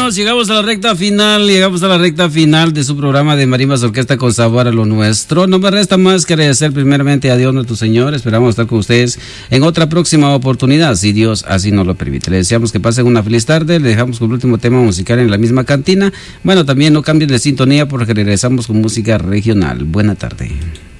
amigos, llegamos a la recta final de su programa de Marimbas Orquesta con Sabor a lo Nuestro. No me resta más que agradecer primeramente a Dios nuestro Señor. Esperamos estar con ustedes en otra próxima oportunidad, si Dios así nos lo permite. Les deseamos que pasen una feliz tarde. Le dejamos con el último tema musical en la misma cantina. Bueno, también no cambien de sintonía porque regresamos con música regional. Buena tarde.